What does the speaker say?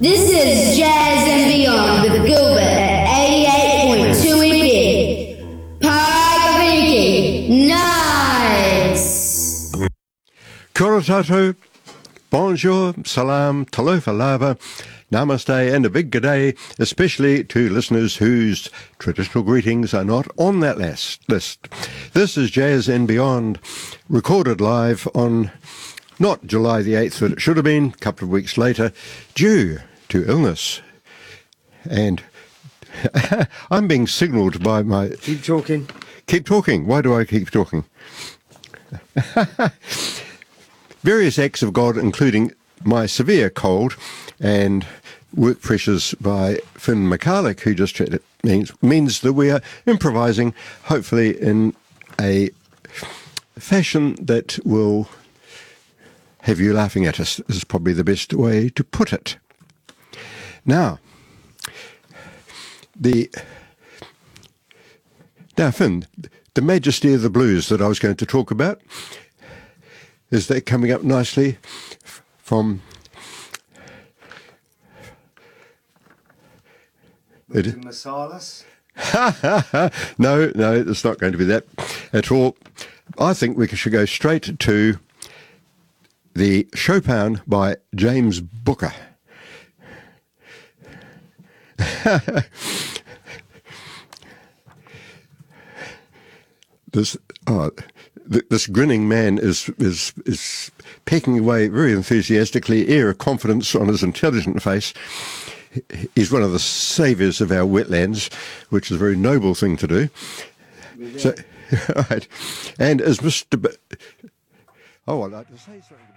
This is Jazz and Beyond with Gilbert at 88.2 FM. Paikaviki. Nice. Kia ora tātou, bonjour, salam, talofa lava, namaste and a big g'day, especially to listeners whose traditional greetings are not on that list. This is Jazz and Beyond, recorded live on not July the 8th, but it should have been, a couple of weeks later, due to illness. And I'm being signalled by my... Keep talking. Keep talking. Why do I keep talking? Various acts of God, including my severe cold and work pressures by Finn McCarlick, who just chatted, means that we are improvising, hopefully in a fashion that will have you laughing at us, is probably the best way to put it. Now, Finn, the majesty of the blues that I was going to talk about, is that coming up nicely from... Masalas? No, it's not going to be that at all. I think we should go straight to the Chopin by James Booker. This grinning man is pecking away very enthusiastically, air of confidence on his intelligent face. He's one of the saviours of our wetlands, which is a very noble thing to do. So, right. And as Mr. I'd like to say something.